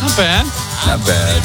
Not bad. Not bad.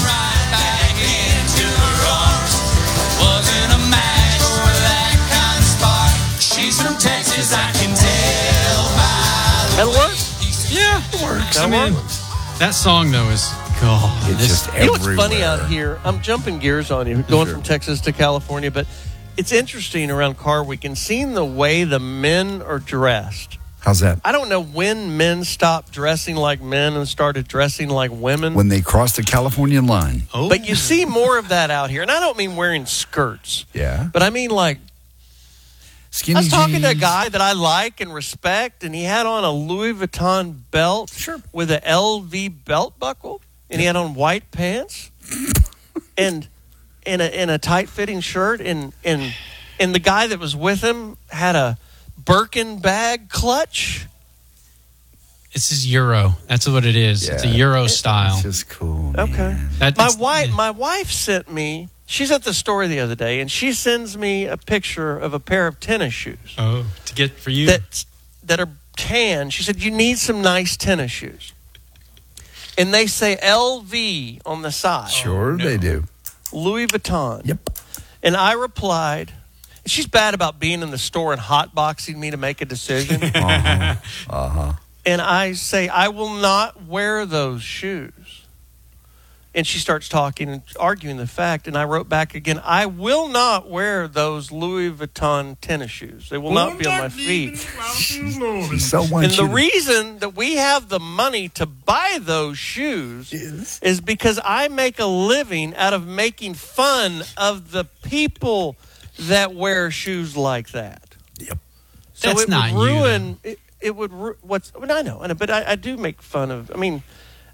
She's from Texas, I can tell by That'll work. Yeah, it works. That'll I mean, work. that song, though, is... God, It's just You know what's everywhere. funny out here? I'm jumping gears on you, going Sure. from Texas to California, but it's interesting around Car Week and seeing the way the men are dressed. How's that? I don't know when men stopped dressing like men and started dressing like women. When they cross the Californian line. Oh. But you see more of that out here. And I don't mean wearing skirts, Yeah. but I mean like, Skinny I was talking to a jeans. guy that I like and respect, and he had on a Louis Vuitton belt with an LV belt buckle, and he had on white pants and in a tight-fitting shirt, and the guy that was with him had a Birkin bag clutch. This is Euro. That's what it is. It's a Yeah. Euro style. It's just cool. Okay. Man. My wife sent me. She's at the store the other day, and she sends me a picture of a pair of tennis shoes Oh, to get for you. that are tan. She said, you need some nice tennis shoes. And they say LV on the side. Sure, they do. Louis Vuitton. Yep. And I replied, she's bad about being in the store and hotboxing me to make a decision. And I say, I will not wear those shoes. And she starts talking and arguing the fact. And I wrote back again, I will not wear those Louis Vuitton tennis shoes. They will not be on my feet. She so And wants the you to- reason that we have the money to buy those shoes is because I make a living out of making fun of the people that wear shoes like that. Yep. So That's it not would you, ruin. It would what's. I know, but I do make fun of. I mean,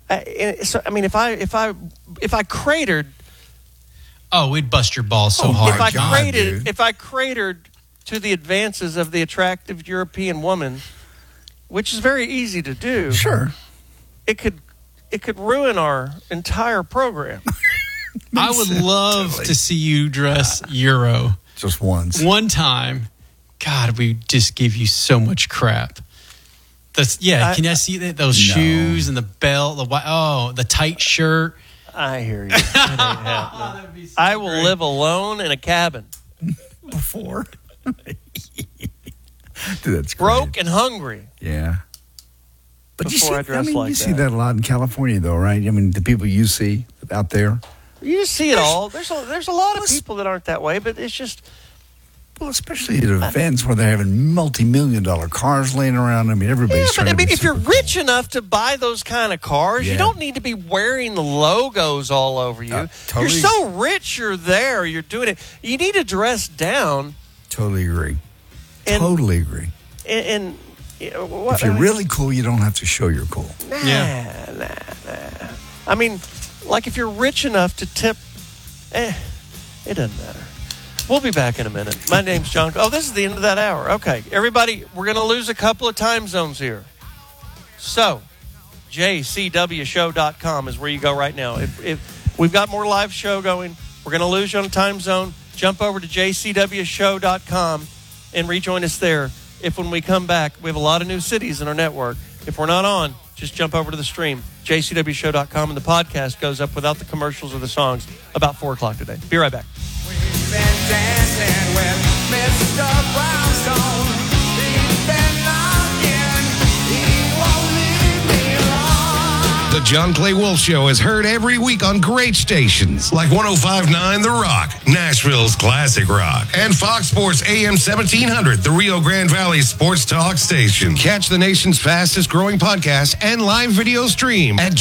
if I cratered, Oh, we'd bust your balls so Oh, hard. if I God, cratered, dude. if I cratered to the advances of the attractive European woman, which is very easy to do. Sure. It could ruin our entire program. I would love Totally. to see you dress Euro Just once. one time. God, we just give you so much crap. Can I see that? Those No. shoes and the belt, the tight shirt. I hear you. It ain't happening. I will live alone in a cabin, Before. Dude, that's broke great. and hungry. Yeah. But Before I dress like you see that. that a lot in California, though, right? I mean, the people you see out there. You just see it all. There's a lot of people that aren't that way, but it's just. Well, especially at events where they're having multi-million-dollar cars laying around. I mean, Yeah, everybody's but trying I to mean, be if you're super rich enough to buy those kind of cars, you Yeah. don't need to be wearing the logos all over you. Totally. You're so rich, you're there, you're doing it. You need to dress down. Totally agree. And- Totally agree. And you know, what, If you're really cool, you don't have to show you're cool. nah. Yeah. I mean, like if you're rich enough to tip, it doesn't matter. We'll be back in a minute. My name's John. Oh, this is the end of that hour. Okay, everybody, we're going to lose a couple of time zones here. So, jcwshow.com is where you go right now. If we've got more live show going, we're going to lose you on a time zone. Jump over to jcwshow.com and rejoin us there. If when we come back, we have a lot of new cities in our network. If we're not on, just jump over to the stream, jcwshow.com, and the podcast goes up without the commercials or the songs about 4 o'clock today. Be right back. We've been dancing with Mr. Brownstone. He's been knocking. He won't leave me alone. The John Clay Wolf Show is heard every week on great stations like 105.9 The Rock, Nashville's classic rock, and Fox Sports AM 1700, the Rio Grande Valley sports talk station. Catch the nation's fastest growing podcast and live video stream at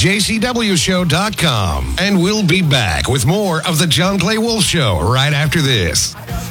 jcwshow.com. And we'll be back with more of the John Clay Wolf Show right after this.